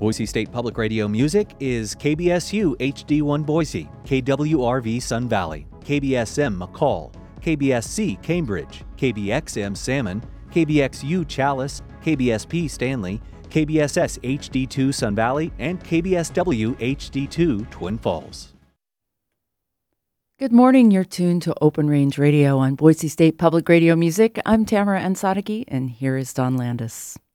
Boise State Public Radio music is KBSU HD1 Boise, KWRV Sun Valley, KBSM McCall, KBSC Cambridge, KBXM Salmon, KBXU Chalice, KBSP Stanley, KBSS HD2 Sun Valley, and KBSW HD2 Twin Falls. Good morning. You're tuned to Open Range Radio on Boise State Public Radio Music. I'm Tamara Ansariki, and here is Don Landis.